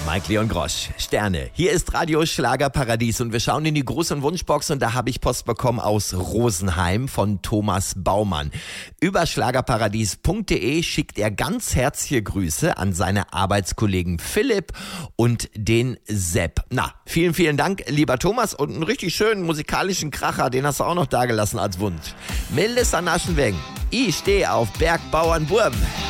Mike Leon Grosch, Sterne. Hier ist Radio Schlagerparadies und wir schauen in die Gruß- und Wunschbox und da habe ich Post bekommen aus Rosenheim von Thomas Baumann. Über schlagerparadies.de schickt er ganz herzliche Grüße an seine Arbeitskollegen Philipp und den Sepp. Na, vielen, vielen Dank, lieber Thomas, und einen richtig schönen musikalischen Kracher, den hast du auch noch dagelassen als Wunsch. Melissa Naschenweng, ich stehe auf Bergbauernburm.